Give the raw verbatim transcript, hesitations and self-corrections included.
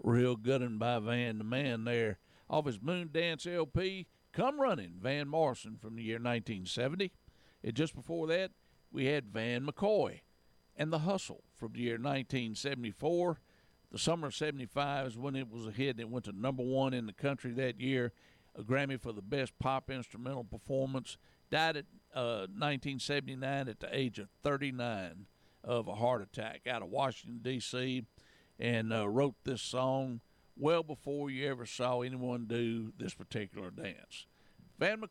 Real good one by Van the Man there. Off his Moon Dance L P, Come Running, Van Morrison from the year nineteen seventy. And just before that, we had Van McCoy and The Hustle from the year nineteen seventy-four. The summer of seventy-five is when it was a hit, and it went to number one in the country that year. A Grammy for the best pop instrumental performance. Died at uh, nineteen seventy-nine at the age of thirty-nine of a heart attack out of Washington, D C, and uh, wrote this song well before you ever saw anyone do this particular dance. Van